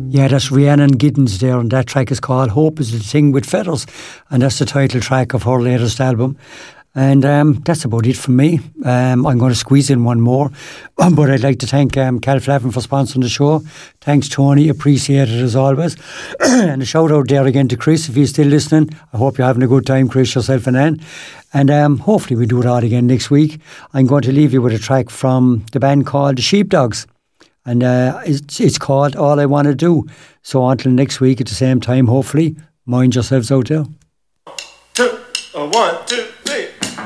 Yeah, that's Rhiannon Giddens there, and that track is called Hope is the Thing with Feathers, and that's the title track of her latest album. And that's about it from me. I'm going to squeeze in one more, but I'd like to thank Cal Flavin for sponsoring the show. Thanks, Tony. Appreciate it as always. And a shout out there again to Chris, if he's still listening. I hope you're having a good time, Chris, yourself and Anne. And hopefully we do it all again next week. I'm going to leave you with a track from the band called The Sheepdogs. And it's called All I Want to Do. So until next week at the same time, hopefully, mind yourselves out there. 1, 2.